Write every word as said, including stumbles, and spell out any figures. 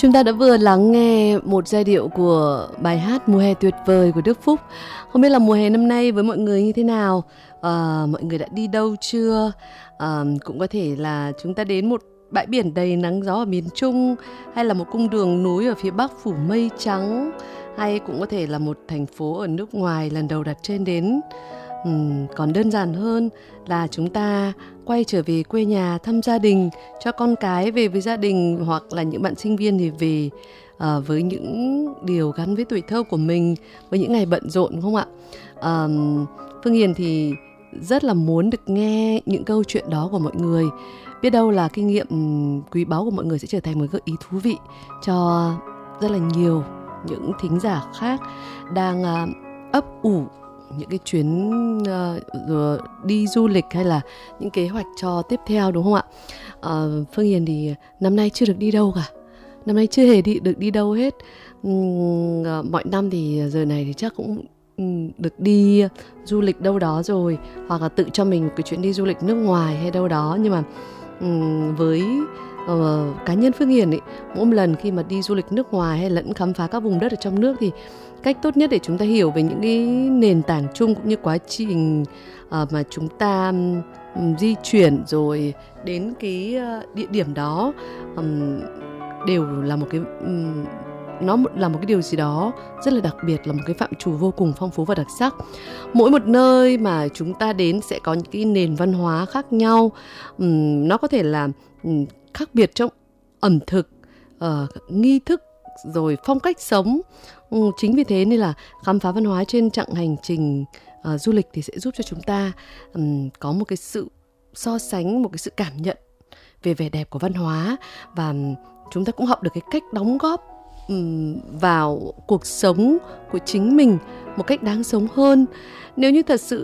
Chúng ta đã vừa lắng nghe một giai điệu của bài hát Mùa hè tuyệt vời của Đức Phúc. Không biết là mùa hè năm nay với mọi người như thế nào? À, mọi người đã đi đâu chưa? À, cũng có thể là chúng ta đến một bãi biển đầy nắng gió ở miền Trung, hay là một cung đường núi ở phía Bắc phủ mây trắng, hay cũng có thể là một thành phố ở nước ngoài lần đầu đặt chân đến. Uhm, còn đơn giản hơn là chúng ta quay trở về quê nhà thăm gia đình, cho con cái về với gia đình, hoặc là những bạn sinh viên thì về uh, với những điều gắn với tuổi thơ của mình, với những ngày bận rộn, đúng không ạ? Uh, Phương Hiền thì rất là muốn được nghe những câu chuyện đó của mọi người. Biết đâu là kinh nghiệm quý báu của mọi người sẽ trở thành một gợi ý thú vị cho rất là nhiều những thính giả khác đang uh, ấp ủ những cái chuyến uh, đi du lịch hay là những kế hoạch cho tiếp theo, đúng không ạ? Uh, Phương Hiền thì năm nay chưa được đi đâu cả. Năm nay chưa hề đi, được đi đâu hết. Um, uh, mọi năm thì giờ này thì chắc cũng um, được đi du lịch đâu đó rồi, hoặc là tự cho mình một cái chuyến đi du lịch nước ngoài hay đâu đó. Nhưng mà um, với uh, cá nhân Phương Hiền ấy, mỗi một lần khi mà đi du lịch nước ngoài hay lẫn khám phá các vùng đất ở trong nước thì cách tốt nhất để chúng ta hiểu về những cái nền tảng chung cũng như quá trình uh, mà chúng ta um, di chuyển rồi đến cái uh, địa điểm đó um, đều là một cái um, nó là một cái điều gì đó rất là đặc biệt, là một cái phạm trù vô cùng phong phú và đặc sắc. Mỗi một nơi mà chúng ta đến sẽ có những cái nền văn hóa khác nhau. Um, nó có thể là um, khác biệt trong ẩm thực, uh, nghi thức, rồi phong cách sống. Ừ, chính vì thế nên là khám phá văn hóa trên chặng hành trình uh, du lịch thì sẽ giúp cho chúng ta um, có một cái sự so sánh, một cái sự cảm nhận về vẻ đẹp của văn hóa, và um, chúng ta cũng học được cái cách đóng góp um, vào cuộc sống của chính mình một cách đáng sống hơn. Nếu như thật sự